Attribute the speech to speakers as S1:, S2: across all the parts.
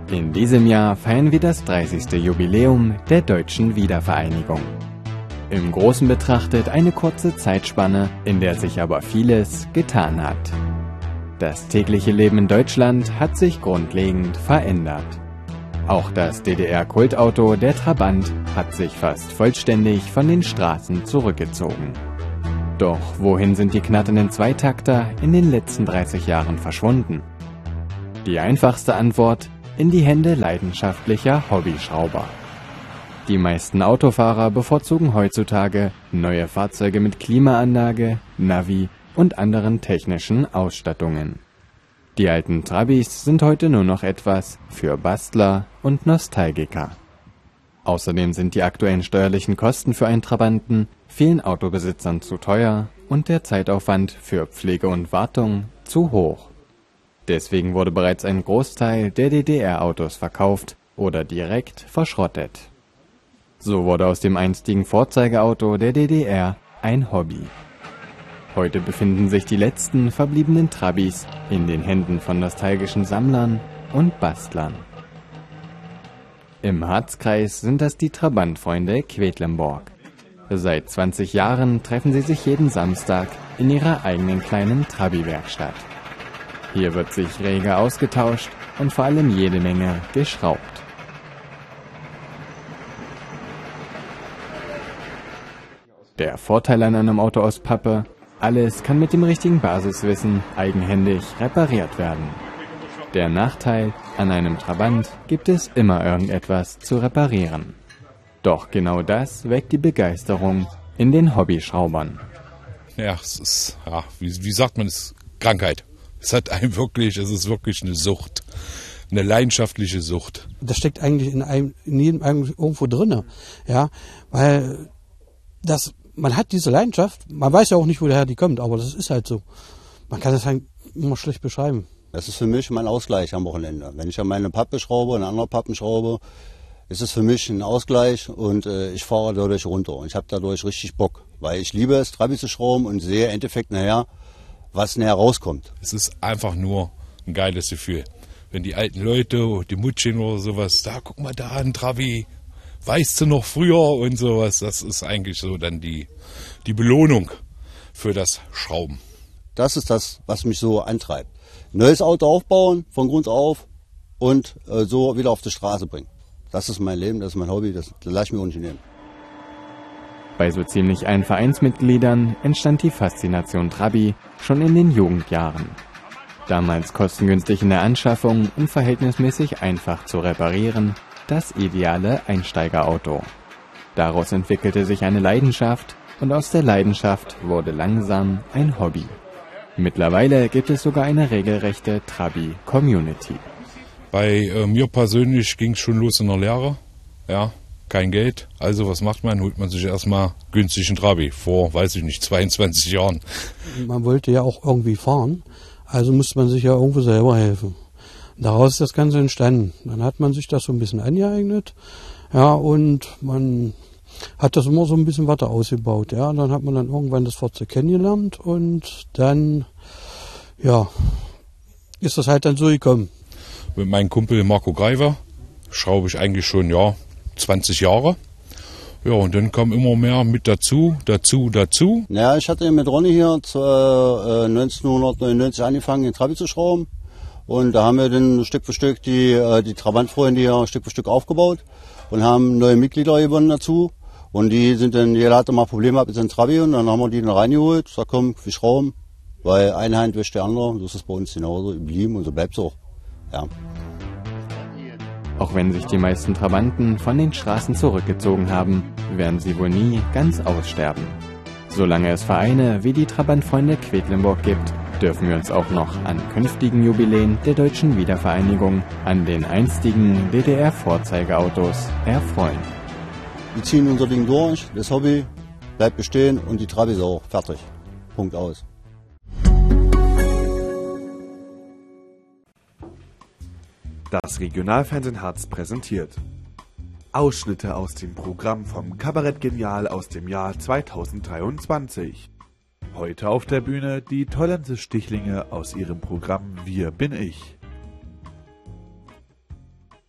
S1: In diesem Jahr feiern wir das 30. Jubiläum der deutschen Wiedervereinigung. Im Großen betrachtet eine kurze Zeitspanne, in der sich aber vieles getan hat. Das tägliche Leben in Deutschland hat sich grundlegend verändert. Auch das DDR-Kultauto, der Trabant, hat sich fast vollständig von den Straßen zurückgezogen. Doch wohin sind die knatternden Zweitakter in den letzten 30 Jahren verschwunden? Die einfachste Antwort: in die Hände leidenschaftlicher Hobbyschrauber. Die meisten Autofahrer bevorzugen heutzutage neue Fahrzeuge mit Klimaanlage, Navi und anderen technischen Ausstattungen. Die alten Trabis sind heute nur noch etwas für Bastler und Nostalgiker. Außerdem sind die aktuellen steuerlichen Kosten für einen Trabanten vielen Autobesitzern zu teuer und der Zeitaufwand für Pflege und Wartung zu hoch. Deswegen wurde bereits ein Großteil der DDR-Autos verkauft oder direkt verschrottet. So wurde aus dem einstigen Vorzeigeauto der DDR ein Hobby. Heute befinden sich die letzten verbliebenen Trabis in den Händen von nostalgischen Sammlern und Bastlern. Im Harzkreis sind das die Trabantfreunde Quedlinburg. Seit 20 Jahren treffen sie sich jeden Samstag in ihrer eigenen kleinen Trabi-Werkstatt. Hier wird sich rege ausgetauscht und vor allem jede Menge geschraubt. Der Vorteil an einem Auto aus Pappe: alles kann mit dem richtigen Basiswissen eigenhändig repariert werden. Der Nachteil: an einem Trabant gibt es immer irgendetwas zu reparieren. Doch genau das weckt die Begeisterung in den Hobbyschraubern.
S2: Ja, es ist, wie sagt man es, Krankheit. Es ist wirklich eine Sucht, eine leidenschaftliche Sucht.
S3: Das steckt eigentlich in jedem eigentlich irgendwo drin, ja, weil man hat diese Leidenschaft, man weiß ja auch nicht, woher die kommt, aber das ist halt so. Man kann das halt immer schlecht beschreiben.
S4: Das ist für mich mein Ausgleich am Wochenende. Wenn ich an meine Pappe schraube, eine andere Pappen schraube, ist es für mich ein Ausgleich und ich fahre dadurch runter. Und ich habe dadurch richtig Bock, weil ich liebe es, Trabi zu schrauben und sehe im Endeffekt nachher, was näher rauskommt.
S2: Es ist einfach nur ein geiles Gefühl. Wenn die alten Leute, die Mutschen oder sowas, da guck mal da, ein Trabi, weißt du noch früher und sowas, das ist eigentlich so dann die Belohnung für das Schrauben.
S4: Das ist das, was mich so antreibt. Neues Auto aufbauen, von Grund auf und so wieder auf die Straße bringen. Das ist mein Leben, das ist mein Hobby, das lasse ich mir auch nicht nehmen.
S1: Bei so ziemlich allen Vereinsmitgliedern entstand die Faszination Trabi schon in den Jugendjahren. Damals kostengünstig in der Anschaffung und verhältnismäßig einfach zu reparieren, das ideale Einsteigerauto. Daraus entwickelte sich eine Leidenschaft und aus der Leidenschaft wurde langsam ein Hobby. Mittlerweile gibt es sogar eine regelrechte Trabi-Community.
S2: Bei mir persönlich ging es schon los in der Lehre, ja. Kein Geld, also was macht man? Holt man sich erstmal günstigen Trabi vor, 22 Jahren.
S3: Man wollte ja auch irgendwie fahren, also musste man sich ja irgendwo selber helfen. Daraus ist das Ganze entstanden. Dann hat man sich das so ein bisschen angeeignet, ja, und man hat das immer so ein bisschen weiter ausgebaut. Ja, dann hat man dann irgendwann das Fahrzeug kennengelernt und dann, ja, ist das halt dann so gekommen.
S2: Mit meinem Kumpel Marco Greiver schraube ich eigentlich schon, 20 Jahre. Ja, und dann kam immer mehr mit dazu.
S4: Ja, ich hatte mit Ronny hier 1999 angefangen, den Trabi zu schrauben. Und da haben wir dann Stück für Stück die Trabantfreunde hier Stück für Stück aufgebaut und haben neue Mitglieder gewonnen dazu. Und die sind dann, jeder hatte mal Probleme gehabt mit seinem Trabi und dann haben wir die dann reingeholt. Sag, komm, wir schrauben. Weil eine Hand wäscht die andere. So ist es bei uns genauso geblieben und so bleibt es auch. Ja.
S1: Auch wenn sich die meisten Trabanten von den Straßen zurückgezogen haben, werden sie wohl nie ganz aussterben. Solange es Vereine wie die Trabantfreunde Quedlinburg gibt, dürfen wir uns auch noch an künftigen Jubiläen der deutschen Wiedervereinigung an den einstigen DDR-Vorzeigeautos erfreuen.
S4: Wir ziehen unser Ding durch, das Hobby bleibt bestehen und die Trabi ist auch fertig. Punkt aus.
S5: Das Regionalfernsehen Harz präsentiert Ausschnitte aus dem Programm vom Kabarett Genial aus dem Jahr 2023. Heute auf der Bühne die Tollense Stichlinge aus ihrem Programm Wir bin ich.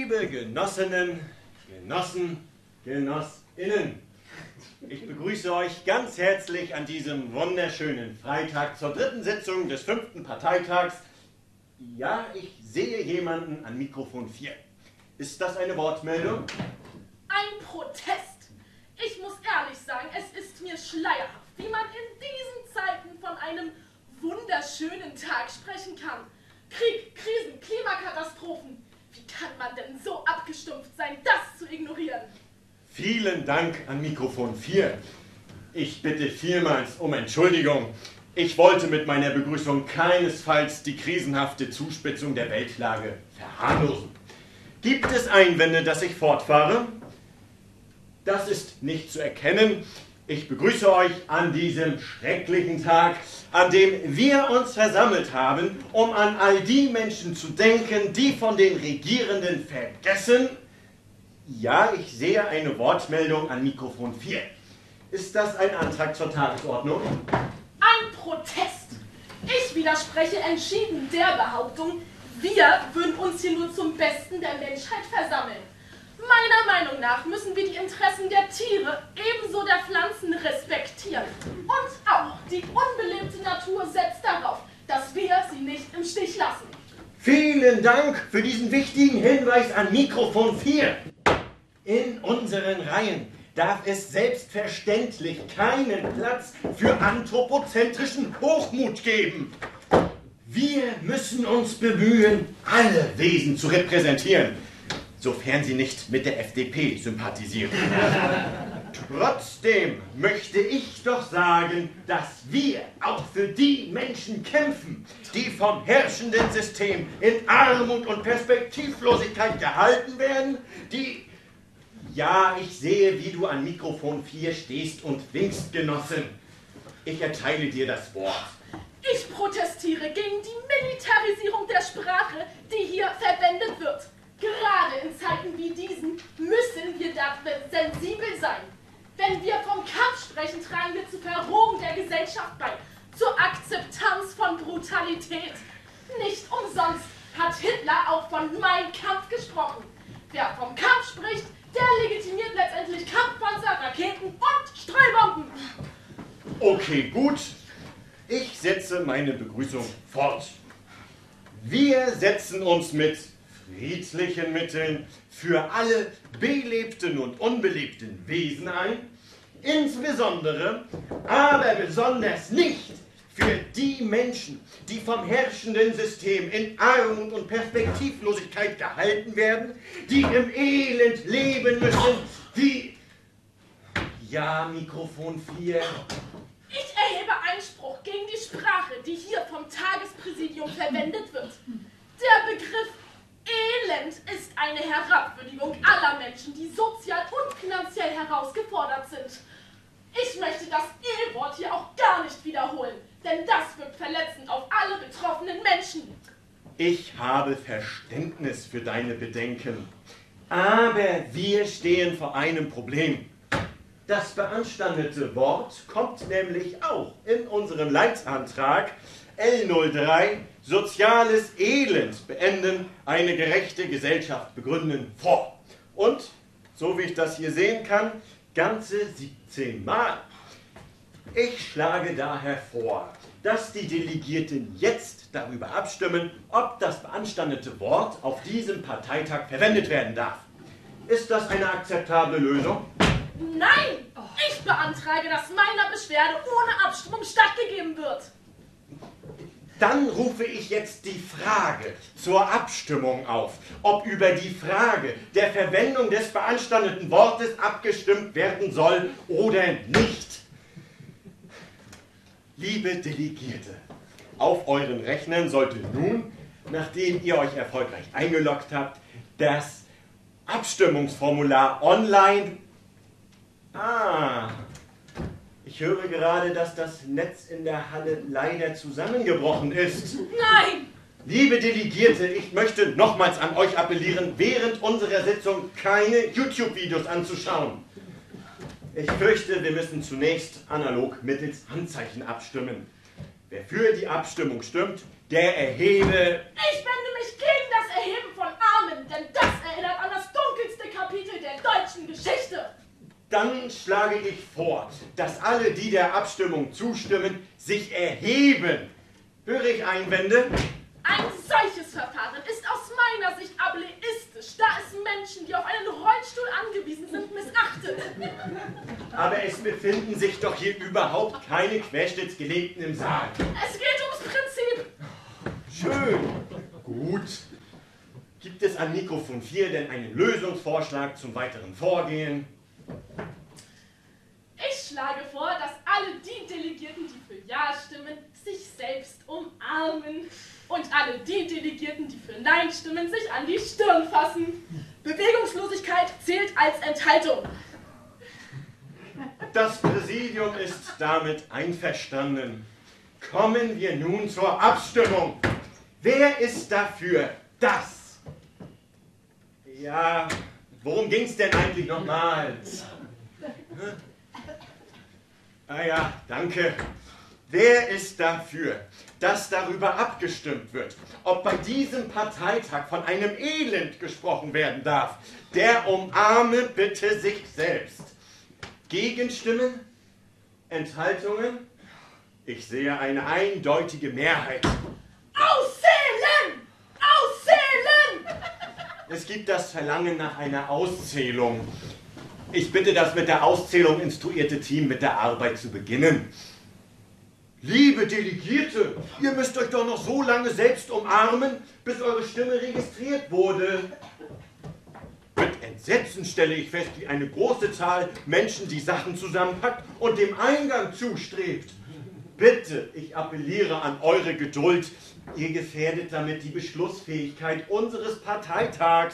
S6: Liebe Genossinnen, Genossen, Genossinnen, ich begrüße euch ganz herzlich an diesem wunderschönen Freitag zur dritten Sitzung des 5. Parteitags. Ja, ich sehe jemanden an Mikrofon 4. Ist das eine Wortmeldung?
S7: Ein Protest. Ich muss ehrlich sagen, es ist mir schleierhaft, wie man in diesen Zeiten von einem wunderschönen Tag sprechen kann. Krieg, Krisen, Klimakatastrophen. Wie kann man denn so abgestumpft sein, das zu ignorieren?
S6: Vielen Dank an Mikrofon 4. Ich bitte vielmals um Entschuldigung. Ich wollte mit meiner Begrüßung keinesfalls die krisenhafte Zuspitzung der Weltlage verharmlosen. Gibt es Einwände, dass ich fortfahre? Das ist nicht zu erkennen. Ich begrüße euch an diesem schrecklichen Tag, an dem wir uns versammelt haben, um an all die Menschen zu denken, die von den Regierenden vergessen. Ja, ich sehe eine Wortmeldung an Mikrofon 4. Ist das ein Antrag zur Tagesordnung?
S7: Ein Protest. Ich widerspreche entschieden der Behauptung, wir würden uns hier nur zum Besten der Menschheit versammeln. Meiner Meinung nach müssen wir die Interessen der Tiere ebenso der Pflanzen respektieren. Und auch die unbelebte Natur setzt darauf, dass wir sie nicht im Stich lassen.
S6: Vielen Dank für diesen wichtigen Hinweis an Mikrofon 4. In unseren Reihen darf es selbstverständlich keinen Platz für anthropozentrischen Hochmut geben. Wir müssen uns bemühen, alle Wesen zu repräsentieren, sofern sie nicht mit der FDP sympathisieren. Trotzdem möchte ich doch sagen, dass wir auch für die Menschen kämpfen, die vom herrschenden System in Armut und Perspektivlosigkeit gehalten werden, die... Ja, ich sehe, wie du an Mikrofon 4 stehst und winkst, Genossin. Ich erteile dir das Wort.
S7: Ich protestiere gegen die Militarisierung der Sprache, die hier verwendet wird. Gerade in Zeiten wie diesen müssen wir dafür sensibel sein. Wenn wir vom Kampf sprechen, tragen wir zur Verrohung der Gesellschaft bei, zur Akzeptanz von Brutalität. Nicht umsonst hat Hitler auch von Mein Kampf gesprochen. Wer vom Kampf spricht, der legitimiert letztendlich Kampfpanzer, Raketen und Streubomben.
S6: Okay, gut. Ich setze meine Begrüßung fort. Wir setzen uns mit friedlichen Mitteln für alle belebten und unbelebten Wesen ein, insbesondere, aber besonders nicht für die Menschen, die vom herrschenden System in Armut und Perspektivlosigkeit gehalten werden, die im Elend leben müssen, die... Ja, Mikrofon 4.
S7: Ich erhebe Einspruch gegen die Sprache, die hier vom Tagespräsidium verwendet wird. Der Begriff Elend ist eine Herabwürdigung aller Menschen, die sozial und finanziell herausgefordert sind. Ich möchte das E-Wort hier auch gar nicht wiederholen, denn das wirkt verletzend auf alle betroffenen Menschen.
S6: Ich habe Verständnis für deine Bedenken, aber wir stehen vor einem Problem. Das beanstandete Wort kommt nämlich auch in unserem Leitantrag L03 Soziales Elend beenden, eine gerechte Gesellschaft begründen vor. Und, so wie ich das hier sehen kann, ganze 17 Mal. Ich schlage daher vor, dass die Delegierten jetzt darüber abstimmen, ob das beanstandete Wort auf diesem Parteitag verwendet werden darf. Ist das eine akzeptable Lösung?
S7: Nein! Ich beantrage, dass meiner Beschwerde ohne Abstimmung stattgegeben wird.
S6: Dann rufe ich jetzt die Frage zur Abstimmung auf, ob über die Frage der Verwendung des beanstandeten Wortes abgestimmt werden soll oder nicht. Liebe Delegierte, auf euren Rechnern sollte nun, nachdem ihr euch erfolgreich eingeloggt habt, das Abstimmungsformular online... Ich höre gerade, dass das Netz in der Halle leider zusammengebrochen ist.
S7: Nein!
S6: Liebe Delegierte, ich möchte nochmals an euch appellieren, während unserer Sitzung keine YouTube-Videos anzuschauen. Ich fürchte, wir müssen zunächst analog mittels Handzeichen abstimmen. Wer für die Abstimmung stimmt, der erhebe...
S7: Ich wende mich gegen das Erheben von Armen, denn das erinnert an das dunkelste Kapitel der deutschen Geschichte.
S6: Dann schlage ich vor, dass alle, die der Abstimmung zustimmen, sich erheben. Höre ich Einwände?
S7: Ein solches Verfahren ist aus meiner Sicht ableistisch, da es Menschen, die auf einen Rollstuhl angewiesen sind, missachtet.
S6: Aber es befinden sich doch hier überhaupt keine Querschnittsgelähmten im Saal.
S7: Es geht ums Prinzip.
S6: Schön. Gut. Gibt es an Mikrofon 4 denn einen Lösungsvorschlag zum weiteren Vorgehen?
S7: Ich schlage vor, dass alle die Delegierten, die für Ja stimmen, sich selbst umarmen. Und alle die Delegierten, die für Nein stimmen, sich an die Stirn fassen. Bewegungslosigkeit zählt als Enthaltung.
S6: Das Präsidium ist damit einverstanden. Kommen wir nun zur Abstimmung. Wer ist dafür das? Ja, worum ging's denn eigentlich nochmal? Ah ja, danke. Wer ist dafür, dass darüber abgestimmt wird, ob bei diesem Parteitag von einem Elend gesprochen werden darf? Der umarme bitte sich selbst. Gegenstimmen? Enthaltungen? Ich sehe eine eindeutige Mehrheit.
S7: Auszählen! Auszählen!
S6: Es gibt das Verlangen nach einer Auszählung. Ich bitte das mit der Auszählung instruierte Team mit der Arbeit zu beginnen. Liebe Delegierte, ihr müsst euch doch noch so lange selbst umarmen, bis eure Stimme registriert wurde. Mit Entsetzen stelle ich fest, wie eine große Zahl Menschen die Sachen zusammenpackt und dem Eingang zustrebt. Bitte, ich appelliere an eure Geduld. Ihr gefährdet damit die Beschlussfähigkeit unseres Parteitags.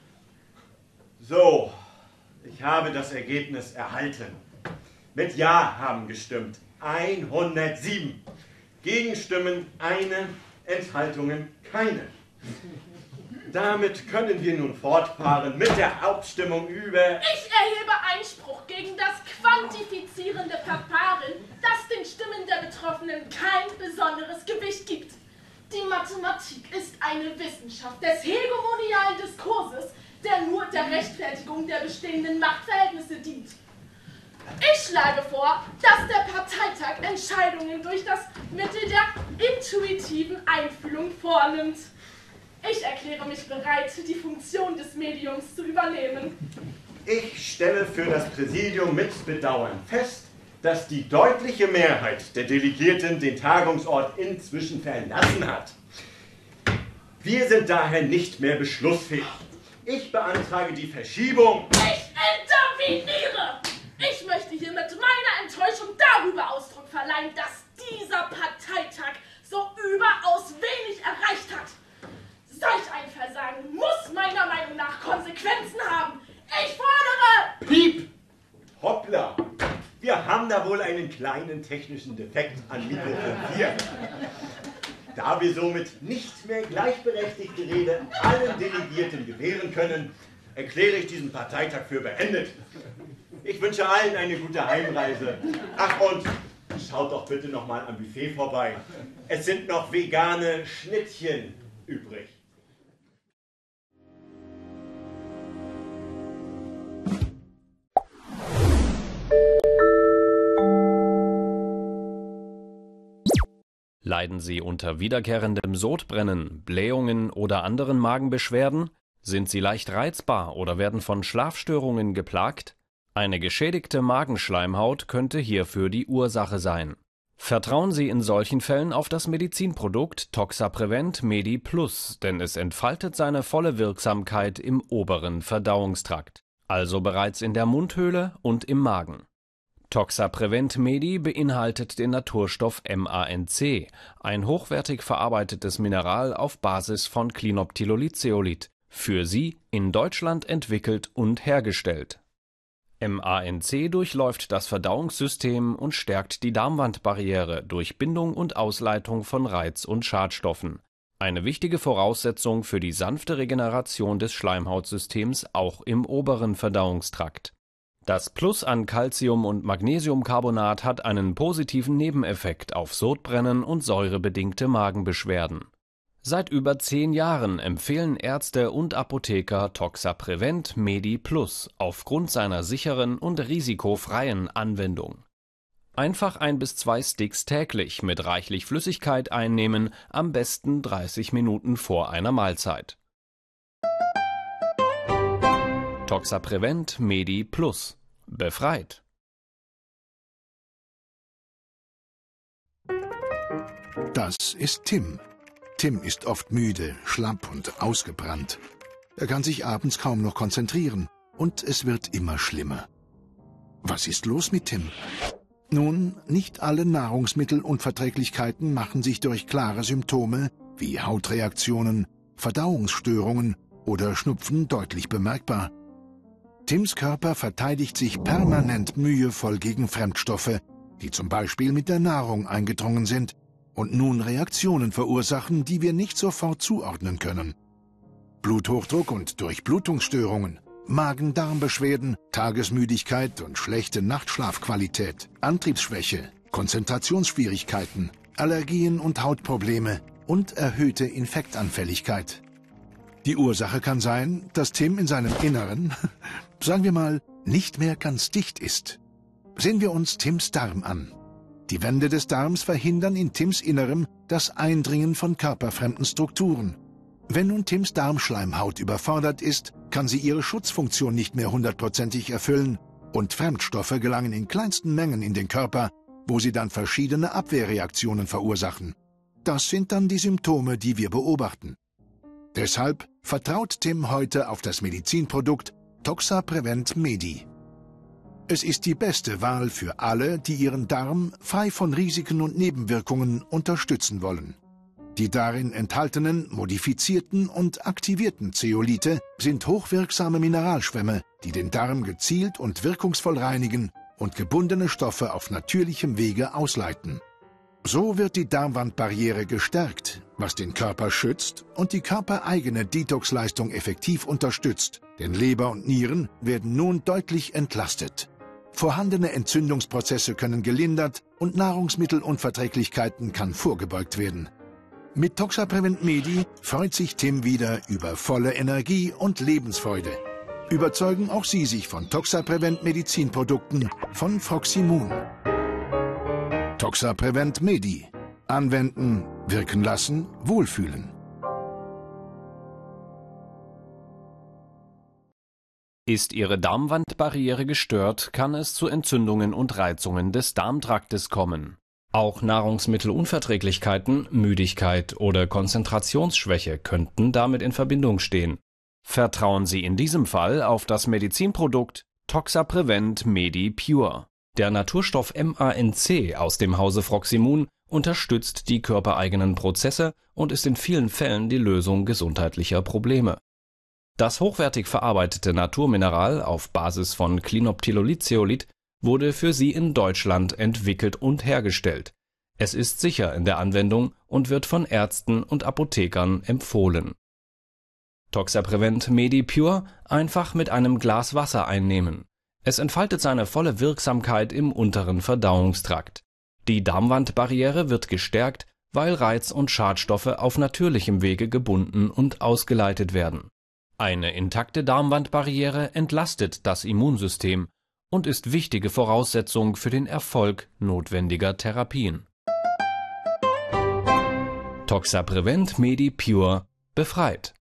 S6: So, ich habe das Ergebnis erhalten. Mit Ja haben gestimmt 107. Gegenstimmen eine, Enthaltungen keine. Damit können wir nun fortfahren mit der Abstimmung über...
S7: Ich erhebe Einspruch gegen das quantifizierende Verfahren, das den Stimmen der Betroffenen kein besonderes Gewicht gibt. Die Mathematik ist eine Wissenschaft des hegemonialen Diskurses, der nur der Rechtfertigung der bestehenden Machtverhältnisse dient. Ich schlage vor, dass der Parteitag Entscheidungen durch das Mittel der intuitiven Einfühlung vornimmt. Ich erkläre mich bereit, die Funktion des Mediums zu übernehmen.
S6: Ich stelle für das Präsidium mit Bedauern fest, dass die deutliche Mehrheit der Delegierten den Tagungsort inzwischen verlassen hat. Wir sind daher nicht mehr beschlussfähig. Ich beantrage die Verschiebung.
S7: Ich interveniere! Ich möchte hiermit meiner Enttäuschung darüber Ausdruck verleihen, dass dieser Parteitag so überaus wenig erreicht hat. Solch ein Versagen muss meiner Meinung nach Konsequenzen haben. Ich fordere...
S6: Piep! Hoppla! Wir haben da wohl einen kleinen technischen Defekt an Mikrofon 4. Da wir somit nicht mehr gleichberechtigte Rede allen Delegierten gewähren können, erkläre ich diesen Parteitag für beendet. Ich wünsche allen eine gute Heimreise. Ach und schaut doch bitte noch mal am Buffet vorbei. Es sind noch vegane Schnittchen übrig.
S8: Leiden Sie unter wiederkehrendem Sodbrennen, Blähungen oder anderen Magenbeschwerden? Sind Sie leicht reizbar oder werden von Schlafstörungen geplagt? Eine geschädigte Magenschleimhaut könnte hierfür die Ursache sein. Vertrauen Sie in solchen Fällen auf das Medizinprodukt Toxaprevent Medi Plus, denn es entfaltet seine volle Wirksamkeit im oberen Verdauungstrakt, also bereits in der Mundhöhle und im Magen. Toxaprevent Medi beinhaltet den Naturstoff MANC, ein hochwertig verarbeitetes Mineral auf Basis von Clinoptilolid-Zeolit, für Sie in Deutschland entwickelt und hergestellt. MANC durchläuft das Verdauungssystem und stärkt die Darmwandbarriere durch Bindung und Ausleitung von Reiz- und Schadstoffen. Eine wichtige Voraussetzung für die sanfte Regeneration des Schleimhautsystems auch im oberen Verdauungstrakt. Das Plus an Calcium- und Magnesiumcarbonat hat einen positiven Nebeneffekt auf Sodbrennen und säurebedingte Magenbeschwerden. Seit über 10 Jahren empfehlen Ärzte und Apotheker Toxaprevent Medi Plus aufgrund seiner sicheren und risikofreien Anwendung. Einfach 1 bis 2 Sticks täglich mit reichlich Flüssigkeit einnehmen, am besten 30 Minuten vor einer Mahlzeit. Toxaprevent Medi Plus. Befreit!
S9: Das ist Tim. Tim ist oft müde, schlapp und ausgebrannt. Er kann sich abends kaum noch konzentrieren und es wird immer schlimmer. Was ist los mit Tim? Nun, nicht alle Nahrungsmittelunverträglichkeiten machen sich durch klare Symptome wie Hautreaktionen, Verdauungsstörungen oder Schnupfen deutlich bemerkbar. Tims Körper verteidigt sich permanent mühevoll gegen Fremdstoffe, die zum Beispiel mit der Nahrung eingedrungen sind und nun Reaktionen verursachen, die wir nicht sofort zuordnen können. Bluthochdruck und Durchblutungsstörungen, Magen-Darm-Beschwerden, Tagesmüdigkeit und schlechte Nachtschlafqualität, Antriebsschwäche, Konzentrationsschwierigkeiten, Allergien und Hautprobleme und erhöhte Infektanfälligkeit. Die Ursache kann sein, dass Tim in seinem Inneren, sagen wir mal, nicht mehr ganz dicht ist. Sehen wir uns Tims Darm an. Die Wände des Darms verhindern in Tims Innerem das Eindringen von körperfremden Strukturen. Wenn nun Tims Darmschleimhaut überfordert ist, kann sie ihre Schutzfunktion nicht mehr 100%ig erfüllen und Fremdstoffe gelangen in kleinsten Mengen in den Körper, wo sie dann verschiedene Abwehrreaktionen verursachen. Das sind dann die Symptome, die wir beobachten. Deshalb vertraut Tim heute auf das Medizinprodukt Toxaprevent Medi. Es ist die beste Wahl für alle, die ihren Darm frei von Risiken und Nebenwirkungen unterstützen wollen. Die darin enthaltenen modifizierten und aktivierten Zeolithe sind hochwirksame Mineralschwämme, die den Darm gezielt und wirkungsvoll reinigen und gebundene Stoffe auf natürlichem Wege ausleiten. So wird die Darmwandbarriere gestärkt, was den Körper schützt und die körpereigene Detoxleistung effektiv unterstützt, denn Leber und Nieren werden nun deutlich entlastet. Vorhandene Entzündungsprozesse können gelindert und Nahrungsmittelunverträglichkeiten kann vorgebeugt werden. Mit Toxaprevent Medi freut sich Tim wieder über volle Energie und Lebensfreude. Überzeugen auch Sie sich von Toxaprevent Medizinprodukten von Froximun. Toxaprevent Medi. Anwenden, wirken lassen, wohlfühlen.
S8: Ist Ihre Darmwandbarriere gestört, kann es zu Entzündungen und Reizungen des Darmtraktes kommen. Auch Nahrungsmittelunverträglichkeiten, Müdigkeit oder Konzentrationsschwäche könnten damit in Verbindung stehen. Vertrauen Sie in diesem Fall auf das Medizinprodukt Toxaprevent Medi Pure. Der Naturstoff MANC aus dem Hause Froximun unterstützt die körpereigenen Prozesse und ist in vielen Fällen die Lösung gesundheitlicher Probleme. Das hochwertig verarbeitete Naturmineral auf Basis von Clinoptilolitzeolit wurde für Sie in Deutschland entwickelt und hergestellt. Es ist sicher in der Anwendung und wird von Ärzten und Apothekern empfohlen. Toxaprevent Medi Pure einfach mit einem Glas Wasser einnehmen. Es entfaltet seine volle Wirksamkeit im unteren Verdauungstrakt. Die Darmwandbarriere wird gestärkt, weil Reiz- und Schadstoffe auf natürlichem Wege gebunden und ausgeleitet werden. Eine intakte Darmwandbarriere entlastet das Immunsystem und ist wichtige Voraussetzung für den Erfolg notwendiger Therapien. Toxaprevent Medi Pure befreit!